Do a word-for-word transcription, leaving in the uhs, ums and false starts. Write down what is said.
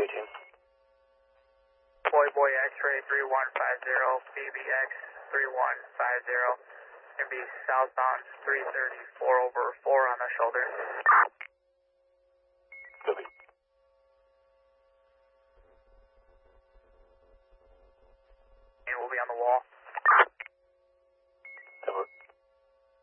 eighteen. Boy Boy X-ray three one five zero, B B X three one five zero, going to be southbound three thirty-four over four on the shoulder. Copy. And we'll be on the wall.